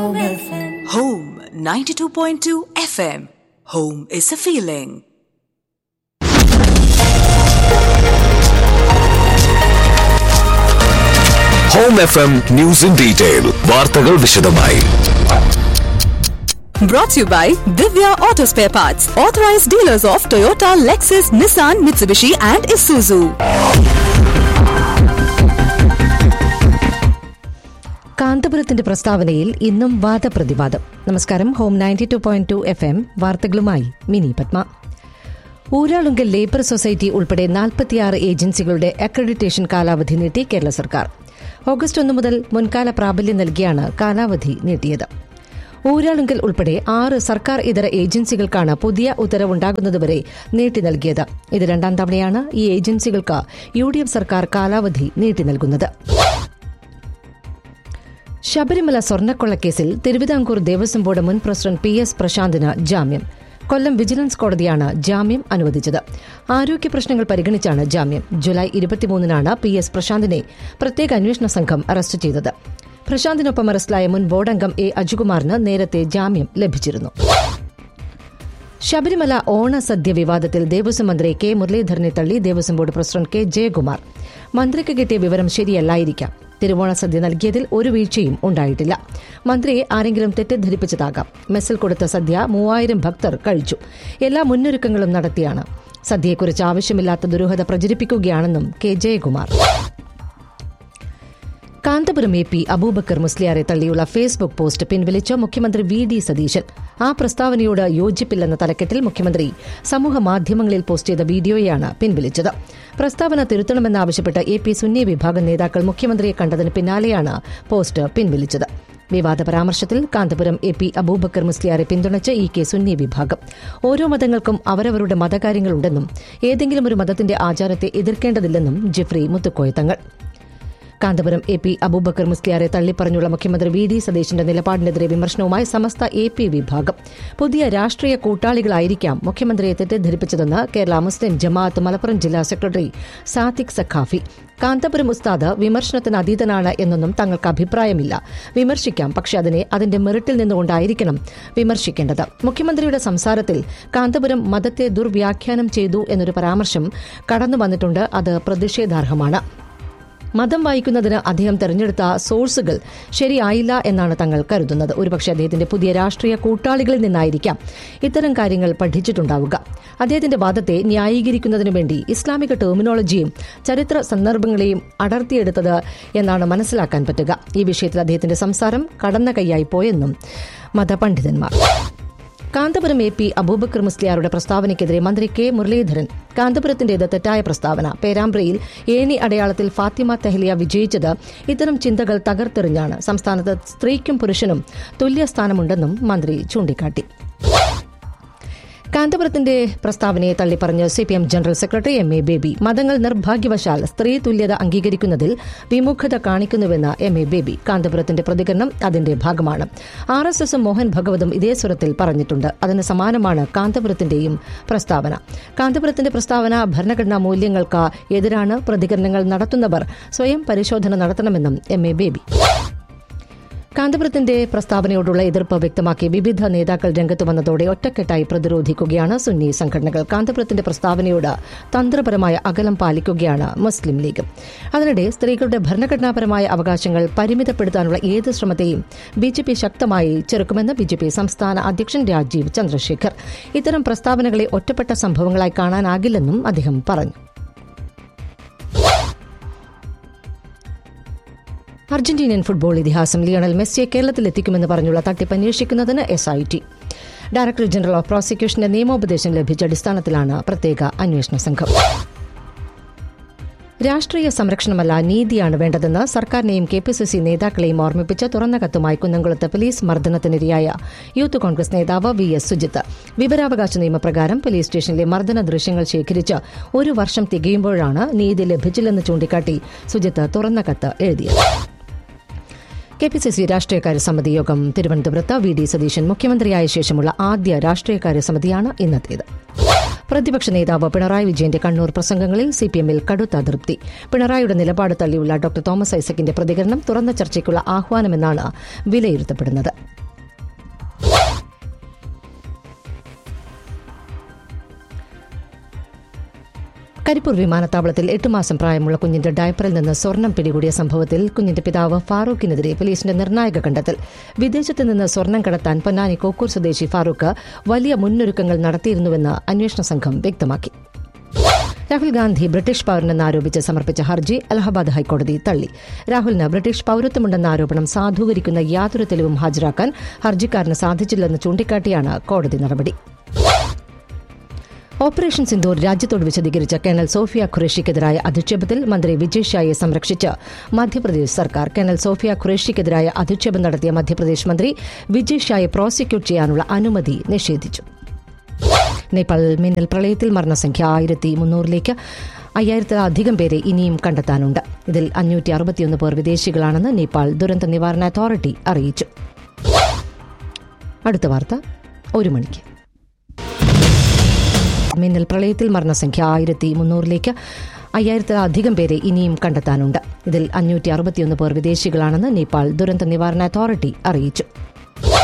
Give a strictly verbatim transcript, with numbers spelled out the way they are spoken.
Home ninety-two point two F M. Home is a feeling. Home F M News in Detail. വാർത്തകൾ വിശദമായി. Brought to you by Divya Auto Spare Parts, authorized dealers of Toyota, Lexus, Nissan, Mitsubishi and Isuzu. കാന്തപുരത്തിന്റെ പ്രസ്താവനയിൽ ഇന്നും വാദപ്രതിവാദം. നമസ്കാരം. Home ninety two point two F M വാർത്തകളുമായി mini Padma. Uralungal labour society ഉൾപ്പെടെ നാൽപ്പത്തിയാറ് ഏജൻസികളുടെ അക്രഡിറ്റേഷൻ കാലാവധി നീട്ടി കേരള സർക്കാർ. ഓഗസ്റ്റ് ഒന്ന് മുതൽ മുൻകാല പ്രാബല്യം നൽകിയാണ് കാലാവധി നീട്ടിയത്. ഊരാളുങ്കൽ ഉൾപ്പെടെ ആറ് സർക്കാർ ഇതര ഏജൻസികൾക്കാണ് പുതിയ ഉത്തരവുണ്ടാകുന്നതുവരെ നീട്ടി നൽകിയത്. ഇത് രണ്ടാം തവണയാണ് ഈ ഏജൻസികൾക്ക് യു ഡി എഫ് സർക്കാർ കാലാവധി നീട്ടി നൽകുന്നത്. ശബരിമല സ്വർണ്ണക്കൊള്ളക്കേസിൽ തിരുവിതാംകൂർ ദേവസ്വം ബോർഡ് മുൻ പ്രസിഡന്റ് പി എസ് പ്രശാന്തിന് ജാമ്യം. കൊല്ലം വിജിലൻസ് കോടതിയാണ് ജാമ്യം അനുവദിച്ചത്. ആരോഗ്യ പ്രശ്നങ്ങൾ പരിഗണിച്ചാണ് ജാമ്യം. ജൂലൈ ഇരുപത്തിമൂന്നിനാണ് പി എസ് പ്രശാന്തിനെ പ്രത്യേക അന്വേഷണ സംഘം അറസ്റ്റ് ചെയ്തത്. പ്രശാന്തിനൊപ്പം അറസ്റ്റിലായ മുൻ ബോർഡംഗം എ അജുകുമാറിന് നേരത്തെ ജാമ്യം ലഭിച്ചിരുന്നു. ശബരിമല ഓണസദ്യ വിവാദത്തിൽ ദേവസ്വം മന്ത്രി കെ മുരളീധരനെ തള്ളി Devaswom board president K Jayakumar. മന്ത്രിക്ക് കിട്ടിയ വിവരം ശരിയല്ലായിരിക്കാം. തിരുവോണ സദ്യ നൽകിയതിൽ ഒരു വീഴ്ചയും ഉണ്ടായിട്ടില്ല. മന്ത്രിയെ ആരെങ്കിലും തെറ്റിദ്ധരിപ്പിച്ചതാകാം. മെസ്സിൽ കൊടുത്ത സദ്യ മൂവായിരം ഭക്തർ കഴിച്ചു. എല്ലാ മുന്നൊരുക്കങ്ങളും നടത്തിയാണ്. സദ്യയെക്കുറിച്ച് ആവശ്യമില്ലാത്ത ദുരൂഹത പ്രചരിപ്പിക്കുകയാണെന്നും K Jayakumar. Kanthapuram A P Abubakar മുസ്ലിയാരെ തള്ളിയുള്ള ഫേസ്ബുക്ക് പോസ്റ്റ് പിൻവലിച്ച മുഖ്യമന്ത്രി വി ഡി സതീശൻ. ആ പ്രസ്താവനയോട് യോജിപ്പില്ലെന്ന തലക്കെട്ടിൽ മുഖ്യമന്ത്രി സമൂഹ മാധ്യമങ്ങളിൽ പോസ്റ്റ് ചെയ്ത വീഡിയോയാണ് പിൻവലിച്ചത്. പ്രസ്താവന തിരുത്തണമെന്നാവശ്യപ്പെട്ട് എ പി സുന്നി വിഭാഗം നേതാക്കൾ മുഖ്യമന്ത്രിയെ കണ്ടതിന് പിന്നാലെയാണ് പോസ്റ്റ് പിൻവലിച്ചത്. വിവാദ പരാമർശത്തിൽ കാന്തപുരം എ പി അബൂബക്കർ മുസ്ലിയാരെ പിന്തുണച്ച് ഇ കെ സുന്നി വിഭാഗം. ഓരോ മതങ്ങൾക്കും അവരവരുടെ മതകാര്യങ്ങളുണ്ടെന്നും ഏതെങ്കിലും ഒരു മതത്തിന്റെ ആചാരത്തെ എതിർക്കേണ്ടതില്ലെന്നും ജിഫ്രി മുത്തുക്കോയ തങ്ങൾ. കാന്തപുരം എ പി അബൂബക്കർ മുസ്ലിയാരെ തള്ളിപ്പറഞ്ഞുള്ള മുഖ്യമന്ത്രി വി ഡി സതീശന്റെ നിലപാടിനെതിരെ വിമർശനവുമായി സമസ്ത എ പി വിഭാഗം. പുതിയ രാഷ്ട്രീയ കൂട്ടാളികളായിരിക്കാം മുഖ്യമന്ത്രിയെ തെറ്റിദ്ധരിപ്പിച്ചതെന്ന് കേരള മുസ്ലിം ജമാഅത്ത് മലപ്പുറം ജില്ലാ സെക്രട്ടറി സാദിഖ് സഖാഫി. കാന്തപുരം ഉസ്താദ് വിമർശനത്തിന് അതീതനാണ് എന്നൊന്നും തങ്ങൾക്ക് അഭിപ്രായമില്ല. വിമർശിക്കാം, പക്ഷെ അതിനെ അതിന്റെ മെറിറ്റിൽ നിന്നുകൊണ്ടായിരിക്കണം വിമർശിക്കേണ്ടത്. മുഖ്യമന്ത്രിയുടെ സംസാരത്തിൽ കാന്തപുരം മതത്തെ ദുർവ്യാഖ്യാനം ചെയ്തു എന്നൊരു പരാമർശം കടന്നു വന്നിട്ടുണ്ട്. അത് പ്രതിഷേധാർഹമാണ്. മതം വായിക്കുന്നതിന് അദ്ദേഹം തെരഞ്ഞെടുത്ത സോഴ്സുകൾ ശരിയായില്ല എന്നാണ് തങ്ങൾ കരുതുന്നത്. ഒരുപക്ഷെ അദ്ദേഹത്തിന്റെ പുതിയ രാഷ്ട്രീയ കൂട്ടാളികളിൽ നിന്നായിരിക്കാം ഇത്തരം കാര്യങ്ങൾ പഠിച്ചിട്ടുണ്ടാവുക. അദ്ദേഹത്തിന്റെ വാദത്തെ ന്യായീകരിക്കുന്നതിനു വേണ്ടി ഇസ്ലാമിക ടെർമിനോളജിയും ചരിത്ര സന്ദർഭങ്ങളെയും അടർത്തിയെടുത്തത് എന്നാണ് മനസ്സിലാക്കാൻ പറ്റുക. ഈ വിഷയത്തിൽ അദ്ദേഹത്തിന്റെ സംസാരം കടന്ന കൈയായി പോയെന്നും മതപണ്ഡിതന്മാർ. കാന്തപുരം എ പി അബൂബക്കർ മുസ്ലിയാരുടെ പ്രസ്താവനയ്ക്കെതിരെ മന്ത്രി കെ മുരളീധരൻ. കാന്തപുരത്തിന്റേത് തെറ്റായ പ്രസ്താവന. പേരാമ്പ്രയിൽ ഏണി അടയാളത്തിൽ ഫാത്തിമ തെഹ്ലിയ വിജയിച്ചത് ഇത്തരം ചിന്തകൾ തകർത്തെറിഞ്ഞാണ്. സംസ്ഥാനത്ത് സ്ത്രീക്കും പുരുഷനും തുല്യസ്ഥാനമുണ്ടെന്നും മന്ത്രി ചൂണ്ടിക്കാട്ടി. കാന്തപുരത്തിന്റെ പ്രസ്താവനയെ തള്ളിപ്പറഞ്ഞ് CPM general secretary M A baby. മതങ്ങൾ നിർഭാഗ്യവശാൽ സ്ത്രീ തുല്യത അംഗീകരിക്കുന്നതിൽ വിമുഖത കാണിക്കുന്നുവെന്ന് എം എ ബേബി. കാന്തപുരത്തിന്റെ പ്രതികരണം അതിന്റെ ഭാഗമാണ്. ആർ എസ് എസും മോഹൻ ഭഗവതും ഇതേ സ്വരത്തിൽ പറഞ്ഞിട്ടുണ്ട്. അതിന് സമാനമാണ് കാന്തപുരത്തിന്റെയും പ്രസ്താവന. കാന്തപുരത്തിന്റെ പ്രസ്താവന ഭരണഘടനാ മൂല്യങ്ങൾക്ക് എതിരാണ്. പ്രതികരണങ്ങൾ നടത്തുന്നവർ സ്വയം പരിശോധന നടത്തണമെന്നും എം എ ബേബി. കാന്തപുരത്തിന്റെ പ്രസ്താവനയോടുള്ള എതിർപ്പ് വ്യക്തമാക്കി വിവിധ നേതാക്കൾ രംഗത്ത് വന്നതോടെ ഒറ്റക്കെട്ടായി പ്രതിരോധിക്കുകയാണ് സുന്നി സംഘടനകൾ. കാന്തപുരത്തിന്റെ പ്രസ്താവനയോട് തന്ത്രപരമായ അകലം പാലിക്കുകയാണ് മുസ്ലിം ലീഗ്. അതിനിടെ സ്ത്രീകളുടെ ഭരണഘടനാപരമായ അവകാശങ്ങൾ പരിമിതപ്പെടുത്താനുള്ള ഏത് ശ്രമത്തെയും ബി ജെ പി ശക്തമായി ചെറുക്കുമെന്ന് ബി ജെ പി സംസ്ഥാന അധ്യക്ഷൻ രാജീവ് ചന്ദ്രശേഖർ. ഇത്തരം പ്രസ്താവനകളെ ഒറ്റപ്പെട്ട സംഭവങ്ങളായി കാണാനാകില്ലെന്നും അദ്ദേഹം പറഞ്ഞു. അർജന്റീനിയൻ ഫുട്ബോൾ ഇതിഹാസം ലിയണൽ മെസ്സിയെ കേരളത്തിലെത്തിക്കുമെന്ന് പറഞ്ഞുള്ള തട്ടിപ്പ് അന്വേഷിക്കുന്നതിന് S I T. Director general of പ്രോസിക്യൂഷന്റെ നിയമോപദേശം ലഭിച്ച അടിസ്ഥാനത്തിലാണ് പ്രത്യേക അന്വേഷണ സംഘം. രാഷ്ട്രീയ സംരക്ഷണമല്ല, നീതിയാണ് വേണ്ടതെന്ന് സർക്കാരിനെയും കെ പി സി സി നേതാക്കളെയും ഓർമ്മിപ്പിച്ച് തുറന്ന കത്തുമായി കുന്നംകുളത്ത് പോലീസ് മർദ്ദനത്തിനിരയായ യൂത്ത് കോൺഗ്രസ് നേതാവ് വി എസ് സുജിത്ത്. വിവരാവകാശ നിയമപ്രകാരം പോലീസ് സ്റ്റേഷനിലെ മർദ്ദന ദൃശ്യങ്ങൾ ശേഖരിച്ച് ഒരു വർഷം തികയുമ്പോഴാണ് നീതി ലഭിച്ചില്ലെന്ന് ചൂണ്ടിക്കാട്ടി സുജിത്ത് തുറന്ന കത്ത് എഴുതിയത്. കെ പി സി സി രാഷ്ട്രീയകാര്യ സമിതി യോഗം തിരുവനന്തപുരത്ത്. വി ഡി സതീശൻ മുഖ്യമന്ത്രിയായ ശേഷമുള്ള ആദ്യ രാഷ്ട്രീയകാര്യ സമിതിയാണ് ഇന്നത്തേത്. പ്രതിപക്ഷ നേതാവ് പിണറായി വിജയന്റെ കണ്ണൂർ പ്രസംഗങ്ങളിൽ സിപിഎമ്മിൽ കടുത്ത അതൃപ്തി. പിണറായിയുടെ നിലപാട് തള്ളിയുള്ള ഡോക്ടർ തോമസ് ഐസക്കിന്റെ പ്രതികരണം തുറന്ന ചർച്ചയ്ക്കുള്ള ആഹ്വാനമെന്നാണ് വിലയിരുത്തപ്പെടുന്നത്. കരിപ്പൂർ വിമാനത്താവളത്തിൽ എട്ട് മാസം പ്രായമുള്ള കുഞ്ഞിന്റെ ഡയപ്പറിൽ നിന്ന് സ്വർണം പിടികൂടിയ സംഭവത്തിൽ കുഞ്ഞിന്റെ പിതാവ് ഫാറൂഖിനെതിരെ പോലീസിന്റെ നിർണായക കണ്ടെത്തൽ. വിദേശത്ത് നിന്ന് സ്വർണം കടത്താൻ പൊന്നാനി കോക്കൂർ സ്വദേശി ഫാറൂഖ് വലിയ മുന്നൊരുക്കങ്ങൾ നടത്തിയിരുന്നുവെന്ന് അന്വേഷണ സംഘം വ്യക്തമാക്കി. രാഹുൽ ഗാന്ധി ബ്രിട്ടീഷ് പൌരനെന്ന് ആരോപിച്ച് സമർപ്പിച്ച ഹർജി അലഹബാദ് ഹൈക്കോടതി തള്ളി. രാഹുലിന് ബ്രിട്ടീഷ് പൌരത്വമുണ്ടെന്ന ആരോപണം സാധൂകരിക്കുന്ന യാതൊരു തെളിവും ഹാജരാക്കാൻ ഹർജിക്കാരന് സാധിച്ചില്ലെന്ന് ചൂണ്ടിക്കാട്ടിയാണ് കോടതി നടപടി. ഓപ്പറേഷൻ സിന്ദൂർ രാജ്യത്തോട് വിശദീകരിച്ച കേണൽ സോഫിയ ഖുറേഷിക്കെതിരായ അധിക്ഷേപത്തിൽ മന്ത്രി വിജയ് ഷായെ സംരക്ഷിച്ച് മധ്യപ്രദേശ് സർക്കാർ. കേണൽ സോഫിയ ഖുറേഷിക്കെതിരായ അധിക്ഷേപം നടത്തിയ മധ്യപ്രദേശ് മന്ത്രി വിജയ് ഷായെ പ്രോസിക്യൂട്ട് ചെയ്യാനുള്ള അനുമതി നിഷേധിച്ചു. നേപ്പാളിൽ മിന്നൽ പ്രളയത്തിൽ മരണസംഖ്യ ആയിരത്തി മുന്നൂറിലേക്ക് അയ്യായിരത്തിലധികം പേരെ ഇനിയും കണ്ടെത്താനുണ്ട്. ഇതിൽ അഞ്ഞൂറ്റി അറുപത്തിയൊന്ന് പേർ വിദേശികളാണെന്ന് നേപ്പാൾ ദുരന്ത നിവാരണ അതോറിറ്റി അറിയിച്ചു. അടുത്ത വാർത്ത ഒരു മണിക്ക്. മിന്നൽ പ്രളയത്തിൽ മരണസംഖ്യ ആയിരത്തി മുന്നൂറിലേക്ക് അയ്യായിരത്തിലധികം പേരെ ഇനിയും കണ്ടെത്താനുണ്ട്. ഇതിൽ അഞ്ഞൂറ്റി അറുപത്തിയൊന്ന് പേർ വിദേശികളാണെന്ന് നേപ്പാൾ ദുരന്ത നിവാരണ അതോറിറ്റി അറിയിച്ചു.